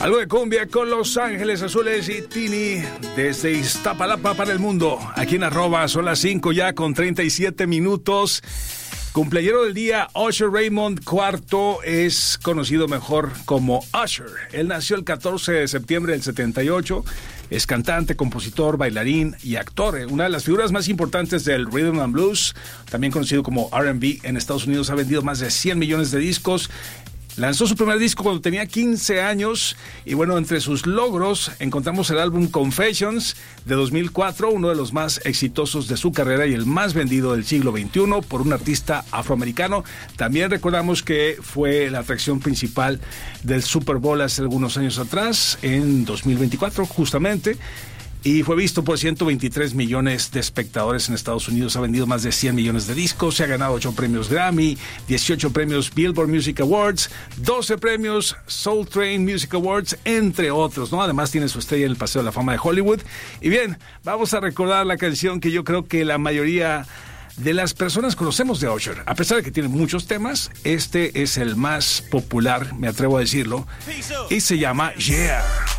Algo de cumbia con Los Ángeles Azules y Tini desde Iztapalapa para el mundo. Aquí en @ son las 5 ya con 37 minutos. Cumpleañero del día, Usher Raymond IV es conocido mejor como Usher. Él nació el 14 de septiembre del 78. Es cantante, compositor, bailarín y actor. Una de las figuras más importantes del Rhythm and Blues, también conocido como R&B en Estados Unidos. Ha vendido más de 100 millones de discos. Lanzó su primer disco cuando tenía 15 años y bueno, entre sus logros encontramos el álbum Confessions de 2004, uno de los más exitosos de su carrera y el más vendido del siglo XXI por un artista afroamericano. También recordamos que fue la atracción principal del Super Bowl hace algunos años atrás, en 2024 justamente. Y fue visto por 123 millones de espectadores en Estados Unidos. Ha vendido más de 100 millones de discos. Se ha ganado 8 premios Grammy, 18 premios Billboard Music Awards, 12 premios Soul Train Music Awards, entre otros, ¿no? Además tiene su estrella en el Paseo de la Fama de Hollywood. Y bien, vamos a recordar la canción que yo creo que la mayoría de las personas conocemos de Usher. A pesar de que tiene muchos temas, este es el más popular, me atrevo a decirlo, y se llama Yeah.